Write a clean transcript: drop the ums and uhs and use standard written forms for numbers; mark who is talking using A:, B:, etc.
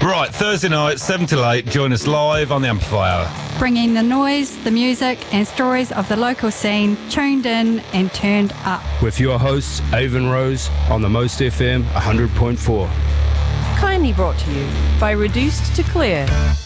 A: Right, Thursday night, 7 till 8, join us live on the Amplifier.
B: Bringing the noise, the music and stories of the local scene, tuned in and turned up.
C: With your hosts, Avon Rose, on the Most FM 100.4.
D: Kindly brought to you by Reduced to Clear.